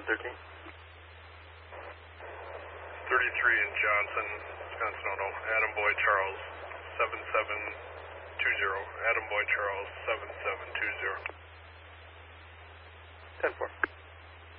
13. 33 in Johnson, Wisconsin Auto. Adam Boy Charles 7720. Adam Boy Charles 7720. 10-4.